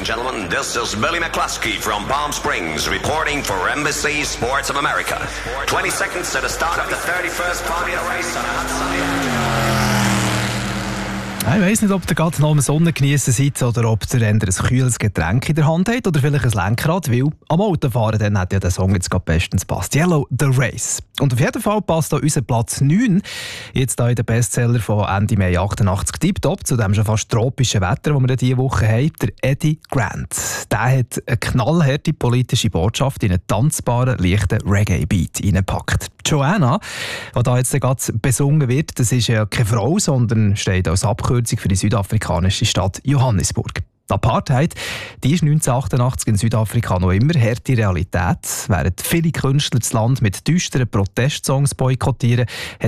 and gentlemen, this is Billy McCluskey from Palm Springs reporting for Embassy Sports of America. 20 seconds to the start of the 31st Formula race on a hot Sunday. Ich weiss nicht, ob ihr gerade noch am Sonnengeniessen seid oder ob ihr eher ein kühles Getränk in der Hand habt oder vielleicht ein Lenkrad, weil am Autofahren dann hat ja der Song jetzt gerade bestens passt. Yellow, The Race. Und auf jeden Fall passt auch unser Platz 9 jetzt hier in den Bestseller von Ende Mai 88 tiptop zu dem schon fast tropischen Wetter, das wir diese Woche haben, der Eddie Grant. Der hat eine knallharte politische Botschaft in einen tanzbaren, leichten Reggae-Beat reingepackt. Joanna, die da jetzt gerade besungen wird, das ist ja keine Frau, sondern steht als Abkürzung für die südafrikanische Stadt Johannesburg. Die Apartheid, die ist 1988 in Südafrika noch immer harte Realität. Während viele Künstler das Land mit düsteren Protestsongs boykottieren,